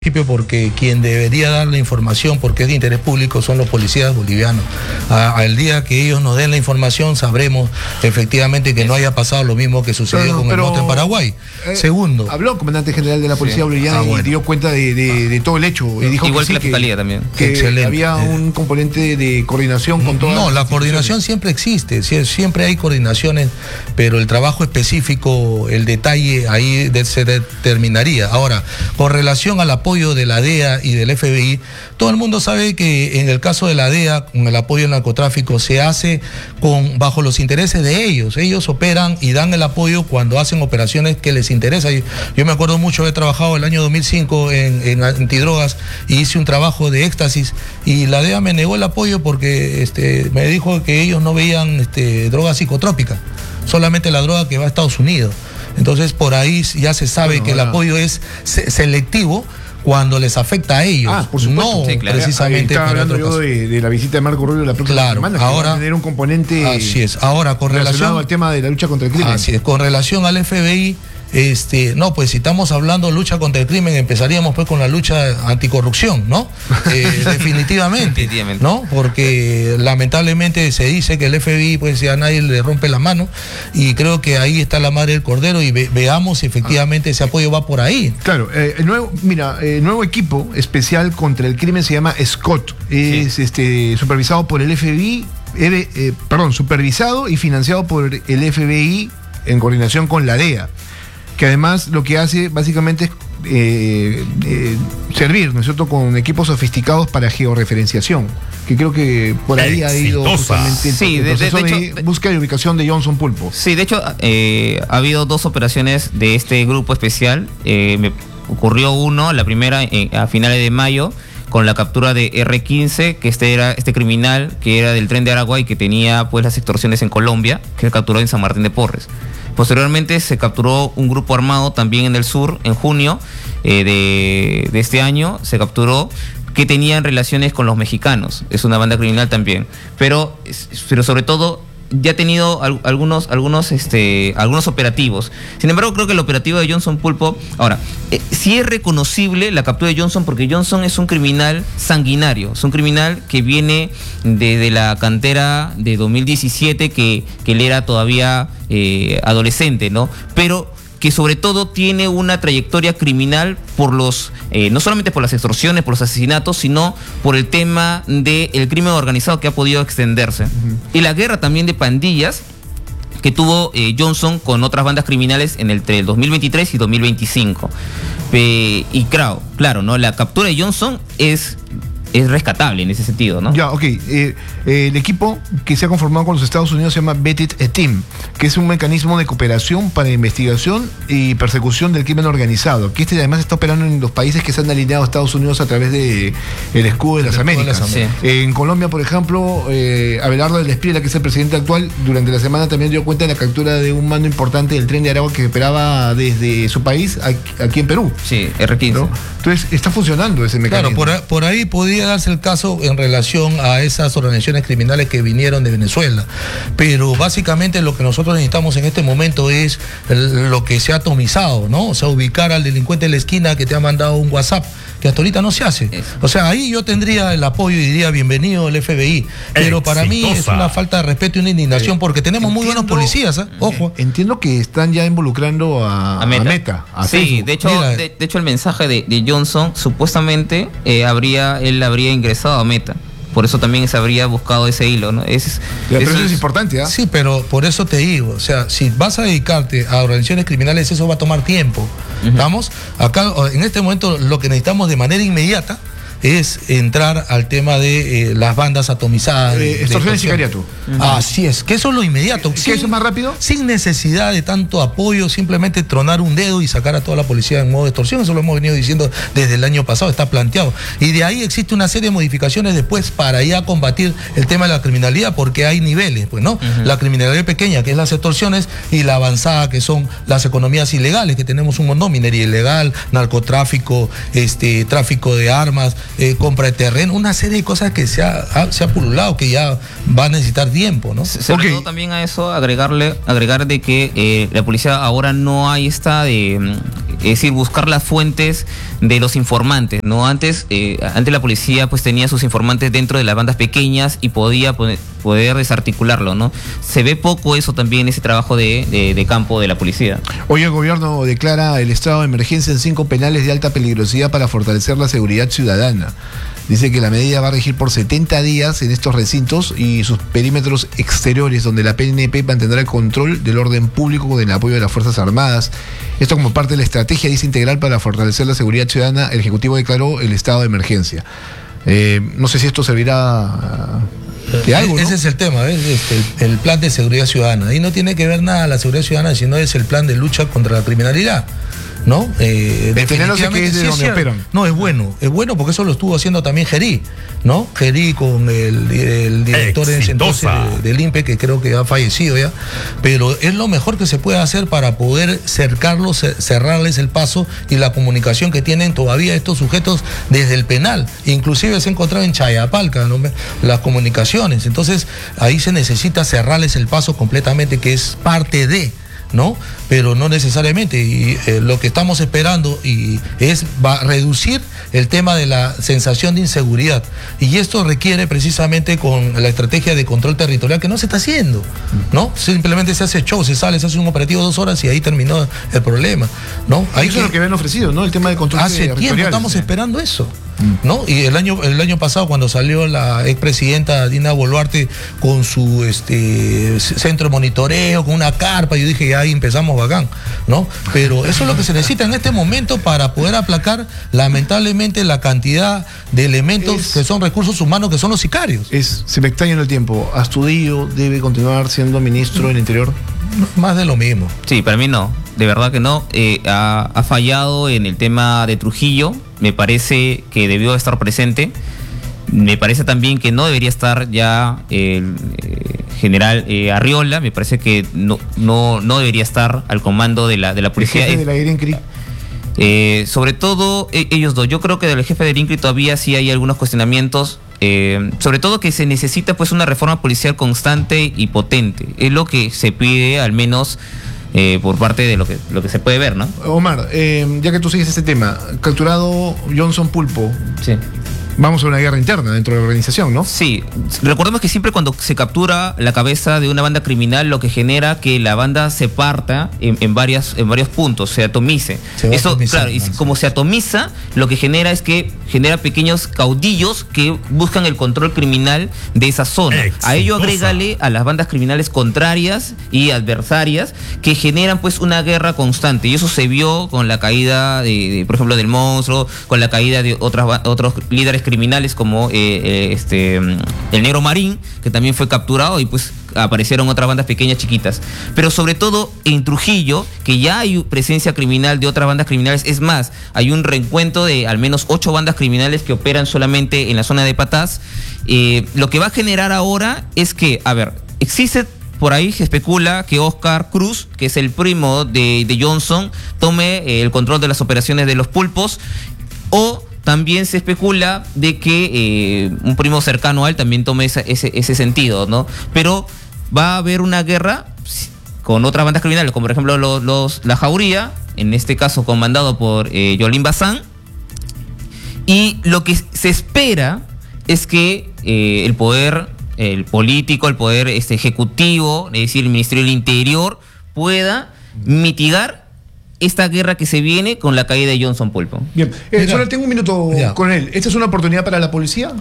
Porque quien debería dar la información, porque es de interés público, son los policías bolivianos. Al día que ellos nos den la información, sabremos efectivamente que no haya pasado lo mismo que sucedió con el moto en Paraguay. Segundo. Habló el comandante general de la policía boliviana y dio cuenta de todo el hecho. Y dijo igual que la fiscalía también. Que había un componente de coordinación con todas. No, la coordinación siempre existe, siempre hay coordinaciones, pero el trabajo específico, el detalle, ahí se determinaría. Ahora, con relación al apoyo de la DEA y del FBI, todo el mundo sabe que en el caso de la DEA, con el apoyo al narcotráfico, se hace bajo los intereses de ellos. Ellos operan y dan el apoyo cuando hacen operaciones que les interesa. Yo me acuerdo mucho, he trabajado el año 2005 en antidrogas y hice un trabajo de éxtasis y la DEA me negó el apoyo porque me dijo que ellos no veían drogas psicotrópicas, solamente la droga que va a Estados Unidos. Entonces por ahí ya se sabe que el apoyo es selectivo cuando les afecta a ellos, por supuesto. No sí, claro. precisamente Estaba hablando yo de la visita de Marco Rubio la próxima semana, que ahora va a tener un componente ahora con relación al tema de la lucha contra el crimen. Así es, con relación al FBI, no, pues si estamos hablando de lucha contra el crimen, empezaríamos pues con la lucha anticorrupción, ¿no? Definitivamente, ¿no? Porque lamentablemente se dice que el FBI pues ya nadie le rompe la mano y creo que ahí está la madre del cordero y veamos si efectivamente ese apoyo va por ahí. Claro, el nuevo equipo especial contra el crimen se llama SCOT, es supervisado por el FBI, supervisado y financiado por el FBI en coordinación con la DEA, que además lo que hace básicamente es servir, ¿no es cierto?, con equipos sofisticados para georreferenciación, que creo que por ahí ha ido justamente el proceso de búsqueda y ubicación de Johnson Pulpo. Sí, de hecho ha habido dos operaciones de este grupo especial. Me ocurrió la primera a finales de mayo, con la captura de R15, que era este criminal que era del Tren de Aragua y que tenía pues las extorsiones en Colombia, que se capturó en San Martín de Porres. Posteriormente se capturó un grupo armado también en el sur, en junio de este año, se capturó que tenían relaciones con los mexicanos, es una banda criminal también, pero sobre todo ya ha tenido algunos operativos. Sin embargo, creo que el operativo de Johnson Pulpo, ahora, sí es reconocible la captura de Johnson, porque Johnson es un criminal sanguinario, es un criminal que viene desde la cantera de 2017, que él era todavía adolescente, ¿no? Pero que sobre todo tiene una trayectoria criminal por no solamente por las extorsiones, por los asesinatos, sino por el tema del crimen organizado que ha podido extenderse. Y la guerra también de pandillas que tuvo Johnson con otras bandas criminales entre el 2023 y 2025. Y claro, ¿no? La captura de Johnson es rescatable en ese sentido, ¿no? Ya, ok. El equipo que se ha conformado con los Estados Unidos se llama Betit Team, que es un mecanismo de cooperación para investigación y persecución del crimen organizado, que además está operando en los países que se han alineado a Estados Unidos a través de el escudo de las Américas. Sí. En Colombia, por ejemplo, Abelardo del Espriella, que es el presidente actual, durante la semana también dio cuenta de la captura de un mando importante del Tren de Aragua que operaba desde su país aquí en Perú. Sí, R15. ¿No? Entonces, está funcionando ese mecanismo. Claro, por ahí podría darse el caso en relación a esas organizaciones criminales que vinieron de Venezuela, pero básicamente lo que nosotros necesitamos en este momento es lo que se ha atomizado, ¿no? O sea, ubicar al delincuente en la esquina que te ha mandado un WhatsApp, que hasta ahorita no se hace. O sea, ahí yo tendría el apoyo y diría bienvenido el FBI, pero para mí es una falta de respeto y una indignación, porque tenemos muy buenos policías, ¿eh? Ojo. Entiendo que están ya involucrando a Meta. Sí, de hecho el mensaje de Johnson, supuestamente él habría ingresado a Meta. Por eso también se habría buscado ese hilo, ¿no? Pero eso es importante, ¿ah? Sí, pero por eso te digo, o sea, si vas a dedicarte a organizaciones criminales, eso va a tomar tiempo. ¿Vamos? Acá, en este momento, lo que necesitamos de manera inmediata es entrar al tema de las bandas atomizadas. Extorsión y sicariato. Así es, que eso es lo inmediato. ¿Que eso es más rápido? Sin necesidad de tanto apoyo, simplemente tronar un dedo y sacar a toda la policía en modo de extorsión. Eso lo hemos venido diciendo desde el año pasado, está planteado. Y de ahí existe una serie de modificaciones después para ya combatir el tema de la criminalidad, porque hay niveles, pues, ¿no? La criminalidad pequeña, que es las extorsiones, y la avanzada, que son las economías ilegales, que tenemos un montón: minería ilegal, narcotráfico, tráfico de armas, compra de terreno, una serie de cosas que se ha pululado, que ya va a necesitar tiempo, ¿no? Sobre todo también a eso agregar de que la policía ahora no hay es decir, buscar las fuentes de los informantes, ¿no? Antes la policía pues tenía sus informantes dentro de las bandas pequeñas y podía poder desarticularlo, ¿no? Se ve poco eso también en ese trabajo de campo de la policía. Hoy el gobierno declara el estado de emergencia en 5 penales de alta peligrosidad para fortalecer la seguridad ciudadana. Dice que la medida va a regir por 70 días en estos recintos y sus perímetros exteriores, donde la PNP mantendrá el control del orden público con el apoyo de las Fuerzas Armadas. Esto como parte de la estrategia, dice, integral para fortalecer la seguridad ciudadana. El Ejecutivo declaró el estado de emergencia. No sé si esto servirá de algo, ¿no? Ese es el tema, ¿ves? El plan de seguridad ciudadana. Ahí no tiene que ver nada la seguridad ciudadana, sino es el plan de lucha contra la criminalidad, ¿no? Definitivamente que es de donde operan. No, es bueno porque eso lo estuvo haciendo también Gerí, ¿no? Gerí con el director en ese entonces del INPE, que creo que ha fallecido ya, pero es lo mejor que se puede hacer para poder cercarlos, cerrarles el paso y la comunicación que tienen todavía estos sujetos desde el penal. Inclusive se encontraba en Chayapalca, ¿no? Las comunicaciones. Entonces ahí se necesita cerrarles el paso completamente, que es parte de, ¿no? Pero no necesariamente, y lo que estamos esperando va a reducir el tema de la sensación de inseguridad, y esto requiere precisamente con la estrategia de control territorial que no se está haciendo, ¿no? Simplemente se hace show, se hace un operativo 2 horas y ahí terminó el problema, ¿no? Eso es lo que habían ofrecido, ¿no? El tema de control territorial. Hace tiempo estamos esperando eso, ¿no? Y el año pasado, cuando salió la expresidenta Dina Boluarte con su centro de monitoreo, con una carpa, yo dije, ya ahí empezamos bacán, ¿no? Pero eso es lo que se necesita en este momento para poder aplacar, lamentablemente, la cantidad de elementos que son recursos humanos, que son los sicarios. Se me está yendo el tiempo. ¿Astudillo debe continuar siendo ministro del Interior? Más de lo mismo. Sí, para mí no. De verdad que no. Ha fallado en el tema de Trujillo. Me parece que debió estar presente. Me parece también que no debería estar ya el general Arriola. Me parece que no debería estar al comando de la policía. El jefe de la INCRI. Sobre todo ellos dos. Yo creo que del jefe del INCRI todavía sí hay algunos cuestionamientos. Sobre todo que se necesita pues una reforma policial constante y potente. Es lo que se pide, al menos por parte de lo que se puede ver, ¿no? Omar, ya que tú sigues este tema, capturado Johnson Pulpo. Sí. Vamos a una guerra interna dentro de la organización, ¿no? Sí, recordemos que siempre cuando se captura la cabeza de una banda criminal, lo que genera que la banda se parta en varios puntos, se atomice. Eso, claro, y como se atomiza, lo que genera es que genera pequeños caudillos que buscan el control criminal de esa zona. A ello agrégale a las bandas criminales contrarias y adversarias que generan pues una guerra constante, y eso se vio con la caída por ejemplo, del Monstruo, con la caída de otros líderes criminales como el Negro Marín, que también fue capturado, y pues aparecieron otras bandas pequeñas chiquitas. Pero sobre todo en Trujillo, que ya hay presencia criminal de otras bandas criminales. Es más, hay un reencuentro de al menos 8 bandas criminales que operan solamente en la zona de Patás. Lo que va a generar ahora es que, a ver, existe por ahí, se especula que Oscar Cruz, que es el primo de Johnson, tome el control de las operaciones de los pulpos, o también se especula de que un primo cercano a él también tome ese sentido, ¿no? Pero va a haber una guerra con otras bandas criminales, como por ejemplo la Jauría, en este caso comandado por Yolín Bazán. Y lo que se espera es que el poder político, el poder ejecutivo, es decir, el Ministerio del Interior, pueda mitigar esta guerra que se viene con la caída de Johnson Pulpo. Bien, solo tengo un minuto con él. ¿Esta es una oportunidad para la policía?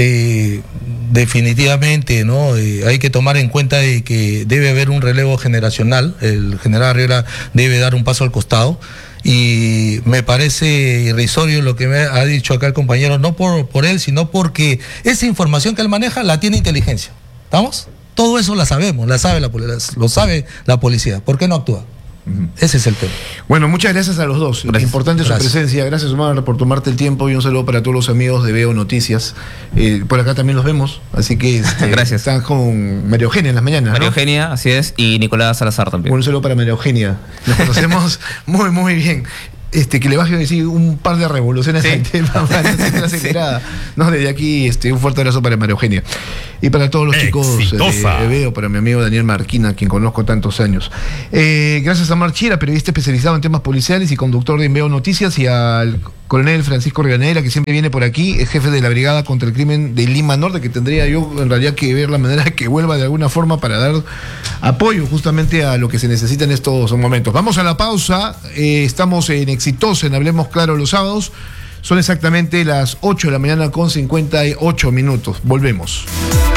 Definitivamente, ¿no? Hay que tomar en cuenta de que debe haber un relevo generacional. El general Arriola debe dar un paso al costado. Y me parece irrisorio lo que me ha dicho acá el compañero, no por él, sino porque esa información que él maneja la tiene inteligencia. ¿Estamos? Todo eso la sabemos, lo sabe la policía. ¿Por qué no actúa? Ese es el tema. Bueno, muchas gracias a los dos. Gracias. Importante su presencia. Gracias, Omar, por tomarte el tiempo, y un saludo para todos los amigos de Veo Noticias. Por acá también los vemos, así que gracias. Están con María Eugenia en las mañanas, María ¿no? Eugenia, así es, y Nicolás Salazar también. Un saludo para María Eugenia. Nos conocemos muy, muy bien. que le baje decir un par de revoluciones al tema para no ser acelerada. No, desde aquí un fuerte abrazo para María Eugenia y para todos los chicos de Veo, para mi amigo Daniel Marquina, quien conozco tantos años. Gracias a Mar Chira, periodista especializado en temas policiales y conductor de Veo Noticias, y al coronel Francisco Riganera, que siempre viene por aquí, es jefe de la Brigada contra el Crimen de Lima Norte, que tendría yo en realidad que ver la manera de que vuelva de alguna forma para dar apoyo justamente a lo que se necesita en estos momentos. Vamos a la pausa, estamos en Exitosa, en Hablemos Claro los sábados, son exactamente las 8 de la mañana con 58 minutos. Volvemos.